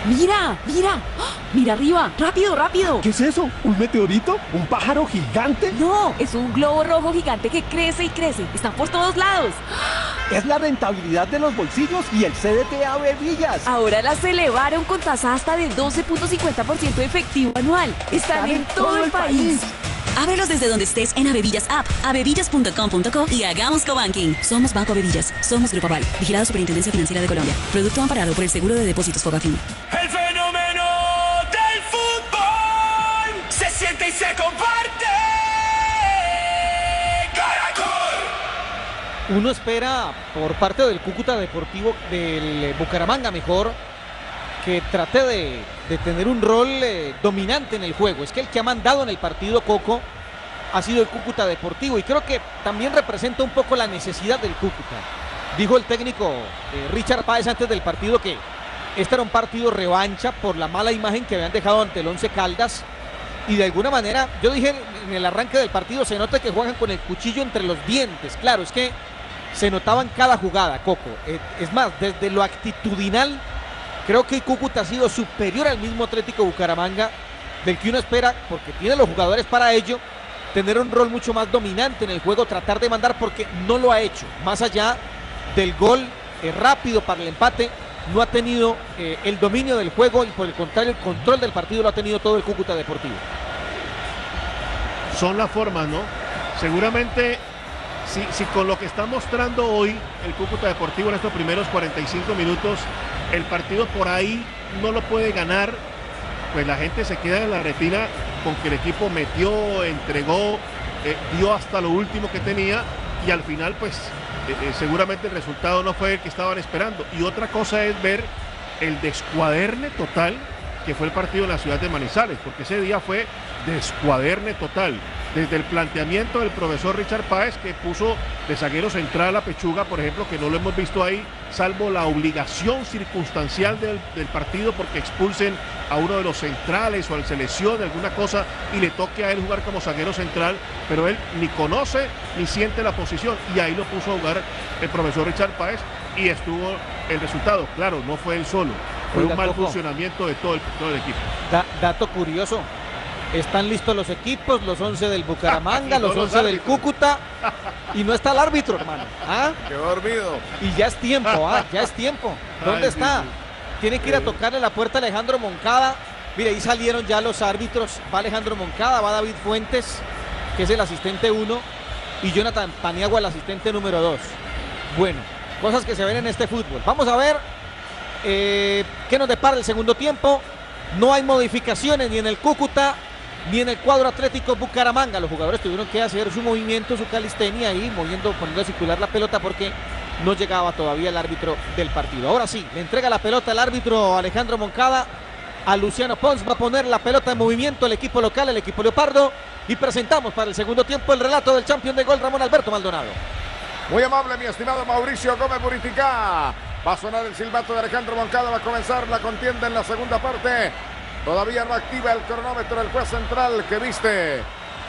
Mira, mira. ¡Ah! Mira arriba. Rápido, rápido. ¿Qué es eso? ¿Un meteorito? ¿Un pájaro gigante? No, es un globo rojo gigante que crece y crece. Están por todos lados. Es la rentabilidad de los bolsillos y el CDT Ave Villas. Ahora las elevaron con tasa hasta de 12.50% efectivo anual. Están en todo el país. Ábrelos desde donde estés en Avevillas App, avevillas.com.co y hagamos cobanking. Somos Banco Avevillas, somos Grupo Aval, vigilado Superintendencia Financiera de Colombia. Producto amparado por el Seguro de Depósitos Fogafín. El fenómeno del fútbol se siente y se comparte. Caracol. Uno espera por parte del Cúcuta Deportivo, del Bucaramanga mejor, que trate de tener un rol dominante en el juego. Es que el que ha mandado en el partido, Coco, ha sido el Cúcuta Deportivo, y creo que también representa un poco la necesidad del Cúcuta. Dijo el técnico Richard Páez antes del partido que este era un partido revancha por la mala imagen que habían dejado ante el Once Caldas, y de alguna manera, yo dije en el arranque del partido, se nota que juegan con el cuchillo entre los dientes. Claro, es que se notaba en cada jugada, Coco. Es más, desde lo actitudinal, creo que el Cúcuta ha sido superior al mismo Atlético Bucaramanga, del que uno espera, porque tiene los jugadores para ello, tener un rol mucho más dominante en el juego, tratar de mandar, porque no lo ha hecho. Más allá del gol rápido para el empate, no ha tenido el dominio del juego, y por el contrario, el control del partido lo ha tenido todo el Cúcuta Deportivo. Son las formas, ¿no? Seguramente, si con lo que está mostrando hoy el Cúcuta Deportivo en estos primeros 45 minutos, el partido por ahí no lo puede ganar, pues la gente se queda en la retina con que el equipo metió, entregó, dio hasta lo último que tenía, y al final pues seguramente el resultado no fue el que estaban esperando. Y otra cosa es ver el descuaderne total que fue el partido en la ciudad de Manizales, porque ese día fue descuaderne total. Desde el planteamiento del profesor Richard Páez, que puso de zaguero central a Pechuga, por ejemplo, que no lo hemos visto ahí, salvo la obligación circunstancial del partido, porque expulsen a uno de los centrales o se lesione alguna cosa y le toque a él jugar como zaguero central, pero él ni conoce ni siente la posición, y ahí lo puso a jugar el profesor Richard Páez, y estuvo el resultado. Claro, no fue él solo, fue un mal funcionamiento de todo el equipo. Dato curioso. Están listos los equipos, los 11 del Bucaramanga, los 11 del Cúcuta, y no está el árbitro, hermano. ¿Ah? Quedó dormido. Y ya es tiempo, ya es tiempo. ¿Dónde está? Sí. Tiene que ir a tocarle la puerta a Alejandro Moncada. Mire, ahí salieron ya los árbitros. Va Alejandro Moncada, va David Fuentes, que es el asistente 1, y Jonathan Paniagua, el asistente número 2. Bueno, cosas que se ven en este fútbol. Vamos a ver qué nos depara el segundo tiempo. No hay modificaciones ni en el Cúcuta ni en el cuadro Atlético Bucaramanga. Los jugadores tuvieron que hacer su movimiento, su calistenia ahí, poniendo a circular la pelota, porque no llegaba todavía el árbitro del partido. Ahora sí, le entrega la pelota al árbitro Alejandro Moncada a Luciano Pons. Va a poner la pelota en movimiento el equipo local, el equipo Leopardo, y presentamos para el segundo tiempo el relato del campeón de gol, Ramón Alberto Maldonado. Muy amable, mi estimado Mauricio Gómez Buriticá. Va a sonar el silbato de Alejandro Moncada. Va a comenzar la contienda en la segunda parte. Todavía no activa el cronómetro el juez central, que viste